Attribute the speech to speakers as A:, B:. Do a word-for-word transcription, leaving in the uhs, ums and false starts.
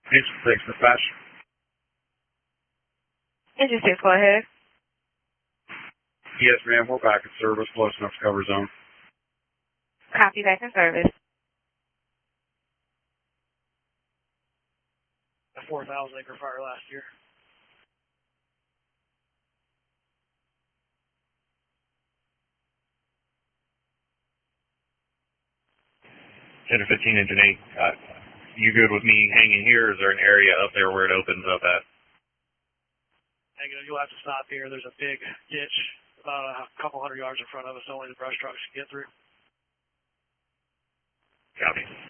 A: Engine six, dispatch.
B: Engine six, go ahead.
A: Yes, ma'am, we're back in service, close enough to cover zone.
B: Copy, back in service.
C: A four thousand acre fire last year.
D: ten or fifteen, engine eight. Uh, you good with me hanging here? Is there an area up there where it opens up at?
C: Hang on, you'll have to stop here. There's a big ditch about a couple hundred yards in front of us. Only the brush trucks can get through.
D: Copy.